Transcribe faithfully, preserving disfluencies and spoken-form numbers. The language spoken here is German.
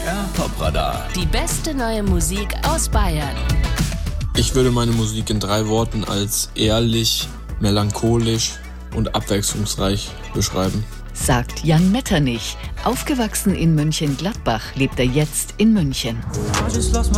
R Top-Radar. Die beste neue Musik aus Bayern. Ich würde meine Musik in drei Worten als ehrlich, melancholisch und abwechslungsreich beschreiben. Sagt Jan Metternich. Aufgewachsen in Mönchengladbach, lebt er jetzt in München.